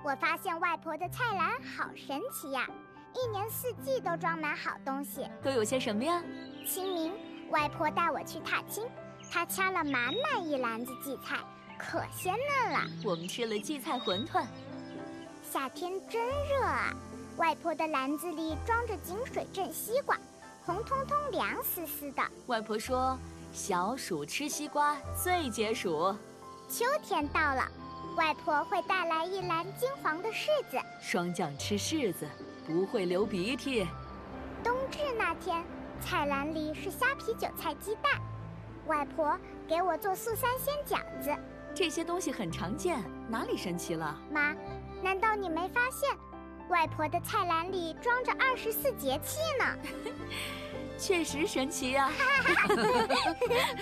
我发现外婆的菜篮好神奇呀，一年四季都装满好东西。 都有些什么呀？ 清明，外婆带我去踏青，她掐了满满一篮子荠菜，可鲜嫩了。 我们吃了荠菜馄饨。 夏天真热啊，外婆的篮子里装着井水镇西瓜，红彤彤凉丝丝的。 外婆说，小暑吃西瓜最解暑。 秋天到了，外婆会带来一篮金黄的柿子， 霜降吃柿子不会流鼻涕。 冬至那天，菜篮里是虾皮韭菜鸡蛋，外婆给我做素三鲜饺子。 这些东西很常见，哪里神奇了？ 妈，难道你没发现，外婆的菜篮里装着24节气呢？ 确实神奇呀。